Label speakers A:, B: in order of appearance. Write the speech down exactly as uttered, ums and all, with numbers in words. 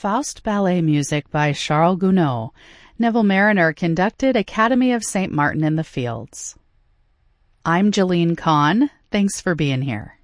A: Faust ballet music by Charles Gounod. Neville Mariner conducted Academy of Saint Martin in the Fields. I'm Jeline Kahn. Thanks for being here.